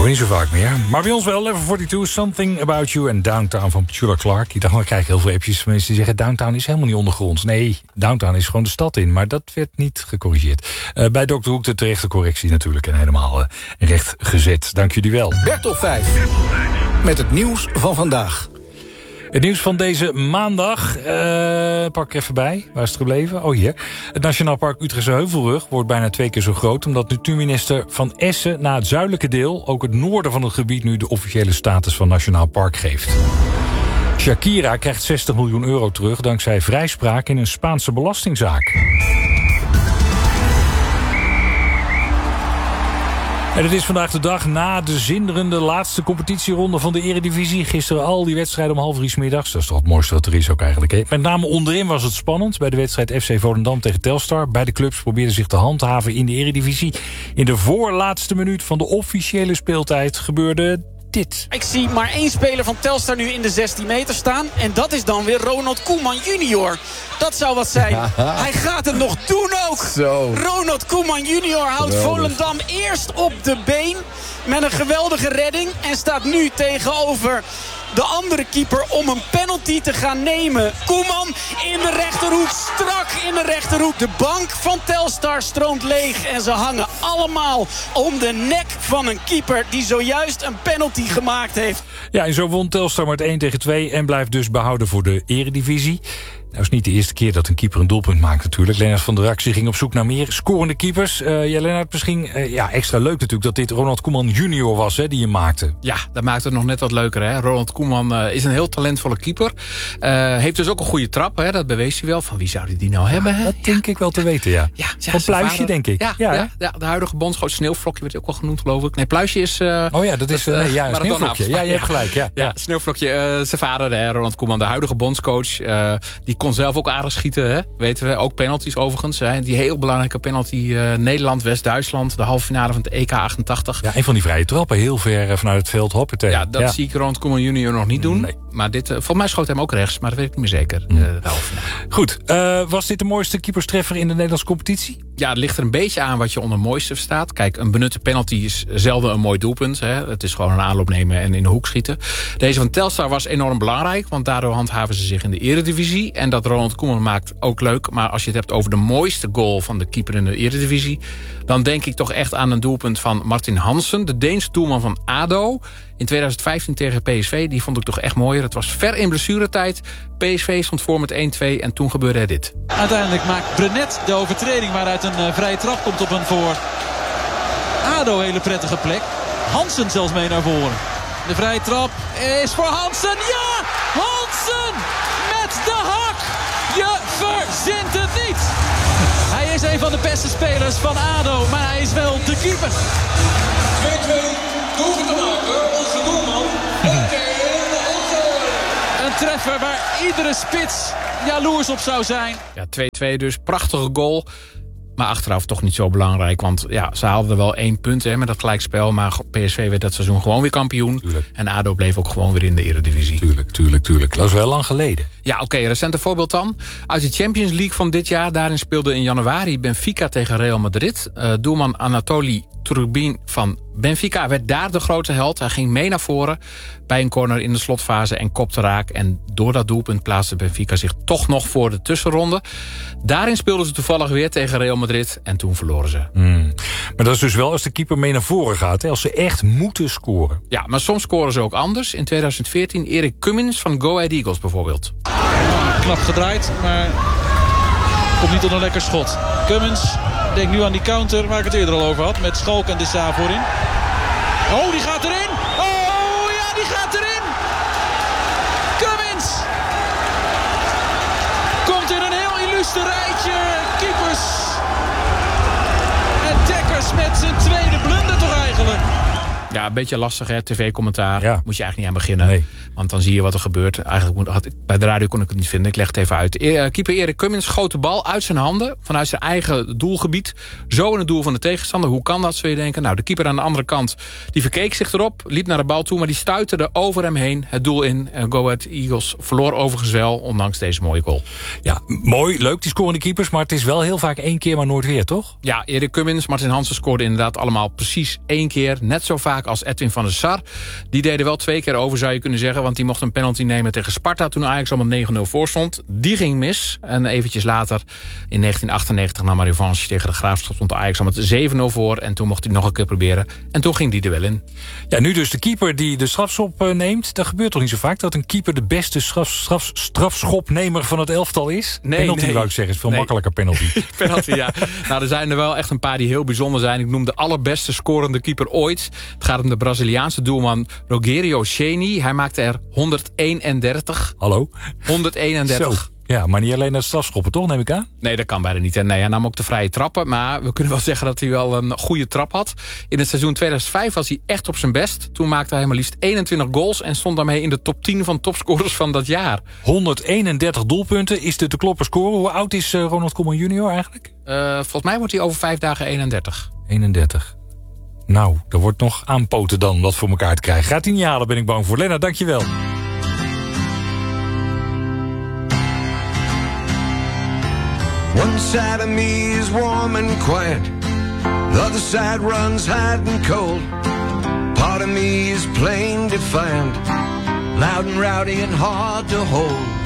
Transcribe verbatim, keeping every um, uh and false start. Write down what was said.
hoor je niet zo vaak meer. Maar bij ons wel, Level tweeënveertig, Something About You en Downtown van Petula Clark. Ik dacht, dan krijg ik heel veel appjes van mensen die zeggen... Downtown is helemaal niet ondergronds. Nee, Downtown is gewoon de stad in. Maar dat werd niet gecorrigeerd. Uh, bij dokter Hoek de terechte correctie natuurlijk. En helemaal uh, recht gezet. Dank jullie wel. Bertel vijf. Met het nieuws van vandaag. Het nieuws van deze maandag, uh, pak ik even bij. Waar is het gebleven? Oh, hier. Het Nationaal Park Utrechtse Heuvelrug wordt bijna twee keer zo groot... omdat natuurminister Van Essen na het zuidelijke deel... ook het noorden van het gebied nu de officiële status van Nationaal Park geeft. Shakira krijgt zestig miljoen euro terug... dankzij vrijspraak in een Spaanse belastingzaak. En het is vandaag de dag na de zinderende laatste competitieronde van de Eredivisie. Gisteren al die wedstrijden om half drie 's middags. Dat is toch het mooiste wat er is ook eigenlijk. He. Met name onderin was het spannend. Bij de wedstrijd F C Volendam tegen Telstar. Beide clubs probeerden zich te handhaven in de Eredivisie. In de voorlaatste minuut van de officiële speeltijd gebeurde dit. Ik zie maar één speler van Telstar nu in de zestien meter staan. En dat is dan weer Ronald Koeman junior. Dat zou wat zijn. Hij gaat het nog doen ook. Zo. Ronald Koeman junior houdt geweldig. Volendam eerst op de been. Met een geweldige redding. En staat nu tegenover de andere keeper om een penalty te gaan nemen. Koeman in de rechterhoek. Strak in de rechterhoek. De bank van Telstar stroomt leeg. En ze hangen allemaal om de nek van een keeper die zojuist een penalty gemaakt heeft. Ja, en zo won Telstar met één tegen twee en blijft dus behouden voor de Eredivisie. Nou is niet de eerste keer dat een keeper een doelpunt maakt natuurlijk. Lennart van der Raxie ging op zoek naar meer scorende keepers. Uh, ja, Lennart, misschien uh, ja, extra leuk natuurlijk dat dit Ronald Koeman junior was, hè, die je maakte. Ja, dat maakt het nog net wat leuker. Hè? Ronald Koeman uh, is een heel talentvolle keeper. Uh, heeft dus ook een goede trap, hè? Dat bewees hij wel. Van wie zou hij die nou hebben? Hè? Dat denk ja. ik wel te weten, ja. ja, ja van Pluisje, vader, denk ik. Ja, ja, ja. ja, de huidige bondscoach Sneeuwvlokje werd ook wel genoemd, geloof ik. Nee, Pluisje is... Uh, oh ja, dat is uh, nee, ja, Sneeuwvlokje. Ja, je hebt gelijk. Ja, ja. ja Sneeuwvlokje. Uh, zijn vader, hè, Ronald Koeman, de huidige bondscoach. Uh, die kon zelf ook aardig schieten, hè? Weten we. Ook penalties overigens. Hè? Die heel belangrijke penalty uh, Nederland-West-Duitsland. De halve finale van het E K achtentachtig. Ja, een van die vrije trappen. Heel ver uh, vanuit het veld. Hoppatee. Ja, dat ja. zie ik Ronald Koeman junior nog niet doen. Nee. Maar dit, uh, volgens mij schoot hem ook rechts. Maar dat weet ik niet meer zeker. Mm. Uh, de halve finale. Goed. Uh, was dit de mooiste keeperstreffer in de Nederlandse competitie? Ja, het ligt er een beetje aan wat je onder mooiste verstaat. Kijk, een benutte penalty is zelden een mooi doelpunt. Hè? Het is gewoon een aanloop nemen en in de hoek schieten. Deze van Telstar was enorm belangrijk. Want daardoor handhaven ze zich in de Eredivisie. En dat Ronald Koeman maakt ook leuk. Maar als je het hebt over de mooiste goal van de keeper in de Eredivisie... dan denk ik toch echt aan een doelpunt van Martin Hansen. De Deense doelman van A D O. In tweeduizend vijftien tegen P S V. Die vond ik toch echt mooier. Het was ver in blessuretijd. P S V stond voor met één twee en toen gebeurde er dit. Uiteindelijk maakt Brenet de overtreding waaruit een uh, vrije trap komt op een voor A D O hele prettige plek. Hansen zelfs mee naar voren. De vrije trap is voor Hansen. Ja! Hansen met de hak! Je verzint het niet! Hij is een van de beste spelers van A D O, maar hij is wel de keeper. twee twee, doelpunt te maken, onze doelman. Een treffer waar iedere spits jaloers op zou zijn. Ja, twee twee dus, prachtige goal. Maar achteraf toch niet zo belangrijk. Want ja, ze haalden er wel één punt hè, met dat gelijkspel. Maar P S V werd dat seizoen gewoon weer kampioen. Tuurlijk. En A D O bleef ook gewoon weer in de Eredivisie. Tuurlijk, tuurlijk, tuurlijk. Dat is wel lang geleden. Ja, oké, okay, recente voorbeeld dan. Uit de Champions League van dit jaar. Daarin speelde in januari Benfica tegen Real Madrid. Uh, doelman Anatoly Trubin van Benfica werd daar de grote held. Hij ging mee naar voren bij een corner in de slotfase en kopte raak. En door dat doelpunt plaatste Benfica zich toch nog voor de tussenronde. Daarin speelden ze toevallig weer tegen Real Madrid en toen verloren ze. Hmm. Maar dat is dus wel als de keeper mee naar voren gaat. Hè? Als ze echt moeten scoren. Ja, maar soms scoren ze ook anders. In tweeduizend veertien Erik Cummins van Go Ahead Eagles bijvoorbeeld. Knap gedraaid, maar komt niet tot een lekker schot. Cummins denk nu aan die counter waar ik het eerder al over had. Met Schalk en de Sa voorin. Oh, die gaat erin! Oh, ja, die gaat erin! Cummins! Komt in een heel illustre rijtje keepers. En Dekkers met zijn tweede blunder toch eigenlijk. Ja, een beetje lastig, hè. T V-commentaar. Ja. Moet je eigenlijk niet aan beginnen. Nee. Want dan zie je wat er gebeurt. Eigenlijk moet, had ik, bij de radio kon ik het niet vinden. Ik leg het even uit. E- keeper Erik Cummins schoot de bal uit zijn handen. Vanuit zijn eigen doelgebied. Zo in het doel van de tegenstander. Hoe kan dat, zul je denken? Nou, de keeper aan de andere kant, die verkeek zich erop. Liep naar de bal toe, maar die stuiterde over hem heen. Het doel in. En Go Ahead Eagles verloor overigens wel. Ondanks deze mooie goal. Ja, mooi, leuk, die scorende keepers. Maar het is wel heel vaak één keer, maar nooit weer, toch? Ja, Erik Cummins, Martin Hansen scoorden inderdaad allemaal precies één keer. Net zo vaak maken als Edwin van der Sar. Die deden wel twee keer over, zou je kunnen zeggen. Want die mocht een penalty nemen tegen Sparta toen Ajax al met negen nul voor stond. Die ging mis. En eventjes later, in negentien achtennegentig, nam hij revanche tegen de Graafschap. Stond Ajax al met zeven nul voor. En toen mocht hij nog een keer proberen. En toen ging die er wel in. Ja, nu dus de keeper die de strafschop uh, neemt. Dat gebeurt toch niet zo vaak dat een keeper de beste straf, straf, strafschopnemer van het elftal is? Nee, penalty nee. wou ik zeggen, is veel nee. makkelijker penalty. penalty, ja. Nou, er zijn er wel echt een paar die heel bijzonder zijn. Ik noem de allerbeste scorende keeper ooit. Het gaat om de Braziliaanse doelman Rogério Ceni. Hij maakte er honderdeenendertig. Hallo? honderdeenendertig. Zo. Ja, maar niet alleen dat strafschoppen, toch, neem ik aan? Nee, dat kan bijna niet. En nee, hij nam ook de vrije trappen. Maar we kunnen wel zeggen dat hij wel een goede trap had. In het seizoen tweeduizend vijf was hij echt op zijn best. Toen maakte hij maar liefst eenentwintig goals... en stond daarmee in de top tien van topscorers van dat jaar. honderdeenendertig doelpunten is de te kloppen score. Hoe oud is uh, Ronald Koeman junior eigenlijk? Uh, volgens mij wordt hij over vijf dagen eenendertig. eenendertig. Nou, er wordt nog aanpoten dan wat voor elkaar te krijgen. Gaat hij niet halen, ben ik bang voor. Lennart, dankjewel. One side of me is warm and quiet. The other side runs hot and cold. Part of me is plain defiant. Loud and rowdy and hard to hold.